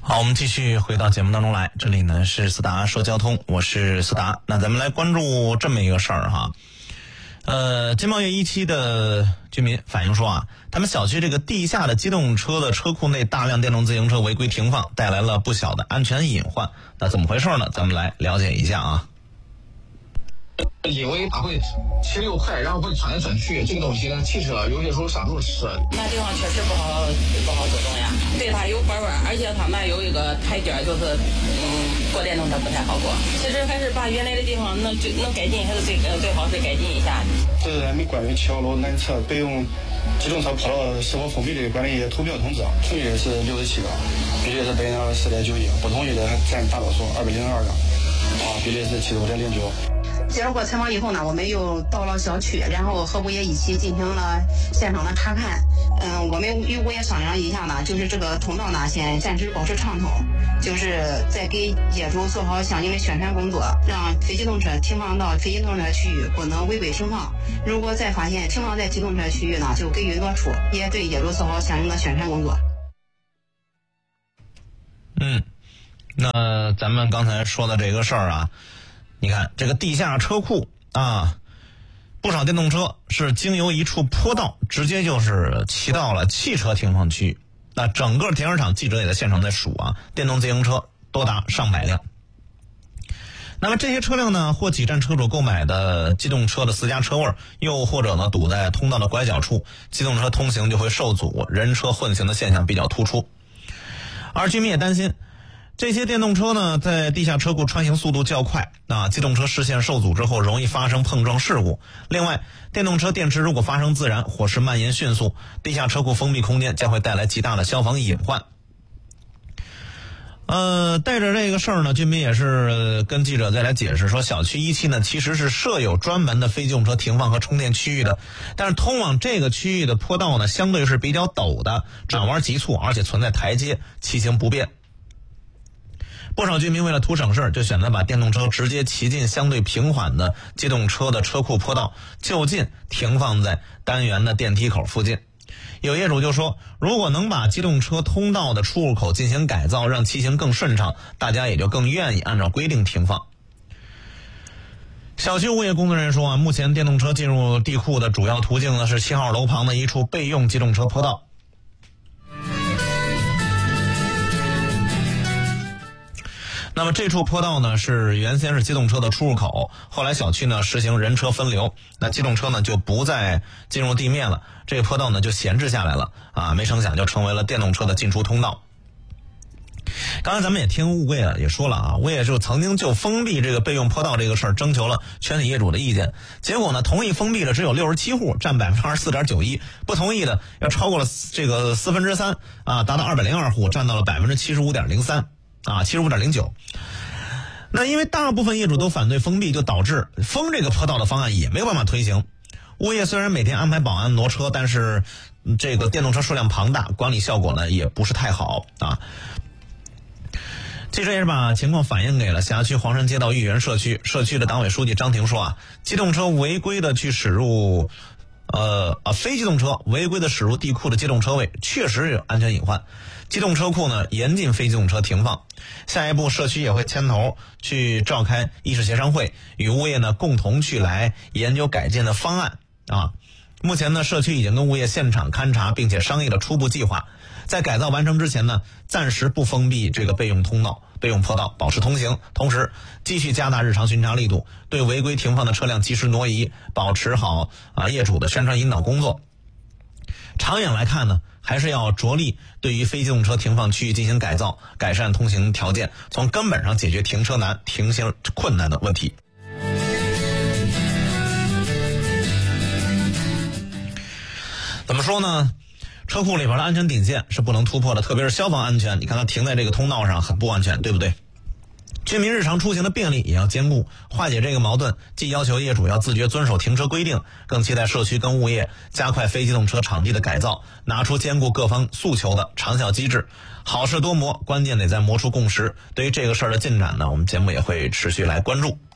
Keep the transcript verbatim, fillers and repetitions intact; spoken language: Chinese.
好，我们继续回到节目当中来，这里呢是思达说交通，我是思达。那咱们来关注这么一个事儿哈，呃，金茂业一期的居民反映说啊，他们小区这个地下的机动车的车库内大量电动自行车违规停放，带来了不小的安全隐患。那怎么回事呢？咱们来了解一下啊。 以为它会骑溜快，然后会转来转去，这个东西呢，汽车有些时候刹住车， 那地方确实不好不好走动呀。对，它有拐弯，而且它那有一个台阶，就是嗯，过电动车不太好过。其实还是把原来的地方能就能改进，还是最最好是改进一下。 这是咱们关于七号楼南侧备用机动车坡道是否封闭的管理投票通知，同意的是六十七个，比例是百分之四点九一，不同意的占大多数二百零二个，啊，比例是七十五点零九。 接受过采访以后呢，我们又到了小区，然后和物业一起进行了现场的查看。嗯，我们与物业商量一下呢，就是这个通道呢，先暂时保持畅通，就是再给业主做好相应的宣传工作，让非机动车停放到非机动车区域不能违规停放。如果再发现停放在机动车区域呢，就给予挪出，也对业主做好相应的宣传工作。 嗯，那咱们刚才说的这个事儿啊。你看这个地下车库啊，不少电动车是经由一处坡道直接就是骑到了汽车停放区域。那整个停车场记者也在现场在数啊，电动自行车多达上百辆。那么这些车辆呢，或挤占车主购买的机动车的私家车位，又或者呢堵在通道的拐角处，机动车通行就会受阻，人车混行的现象比较突出。而居民也担心，这些电动车呢，在地下车库穿行速度较快，啊，机动车视线受阻之后，容易发生碰撞事故。另外，电动车电池如果发生自燃，火势蔓延迅速，地下车库封闭空间将会带来极大的消防隐患。呃，带着这个事儿呢，居民也是跟记者再来解释说，小区一期呢其实是设有专门的非机动车停放和充电区域的，但是通往这个区域的坡道呢，相对是比较陡的，转弯急促，而且存在台阶，骑行不便。不少居民为了图省事，就选择把电动车直接骑进相对平缓的机动车的车库坡道，就近停放在单元的电梯口附近。有业主就说，如果能把机动车通道的出入口进行改造，让骑行更顺畅，大家也就更愿意按照规定停放。小区物业工作人员说啊，目前电动车进入地库的主要途径呢是七号楼旁的一处备用机动车坡道。那么这处坡道呢，是原先是机动车的出入口，后来小区呢实行人车分流，那机动车呢就不再进入地面了，这个坡道呢就闲置下来了啊，没成想就成为了电动车的进出通道。刚才咱们也听物业也说了啊，物业就曾经就封闭这个备用坡道这个事儿征求了全体业主的意见，结果呢同意封闭的只有六十七户，占百分之二十四点九一，不同意的要超过了这个四分之三啊，达到二百零二户，占到了百分之七十五点零三。啊，七十五点零九。那因为大部分业主都反对封闭，就导致封这个坡道的方案也没有办法推行。物业虽然每天安排保安挪车，但是这个电动车数量庞大，管理效果呢也不是太好啊。记者也是把情况反映给了辖区黄山街道育园社区，社区的党委书记张婷说啊，机动车违规的去驶入呃啊非机动车违规的驶入地库的机动车位，确实有安全隐患。机动车库呢严禁非机动车停放，下一步社区也会牵头去召开议事协商会，与物业呢共同去来研究改进的方案啊。目前呢社区已经跟物业现场勘查，并且商议了初步计划，在改造完成之前呢，暂时不封闭这个备用通道、备用坡道，保持通行，同时继续加大日常巡查力度，对违规停放的车辆及时挪移，保持好啊业主的宣传引导工作。长远来看呢，还是要着力对于非机动车停放区域进行改造，改善通行条件，从根本上解决停车难、停行困难的问题。怎么说呢？车库里边的安全底线是不能突破的，特别是消防安全，你看它停在这个通道上很不安全，对不对？居民日常出行的便利也要兼顾，化解这个矛盾，既要求业主要自觉遵守停车规定，更期待社区跟物业加快非机动车场地的改造，拿出兼顾各方诉求的长效机制。好事多磨，关键得在磨出共识。对于这个事儿的进展呢，我们节目也会持续来关注。